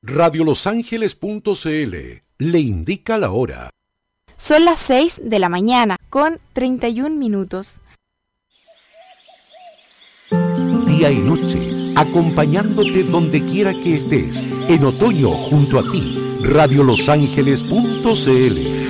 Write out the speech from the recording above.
radiolosangeles.cl le indica la hora. Son las 6 de la mañana con 31 minutos. Día y noche, acompañándote donde quiera que estés, en otoño junto a ti, radiolosangeles.cl.